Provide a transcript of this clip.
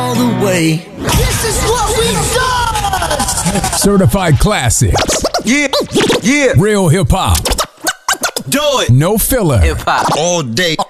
all the way. This is what we do! Certified classics. Yeah, yeah. Real hip hop. Do it. No filler. Hip hop. All day.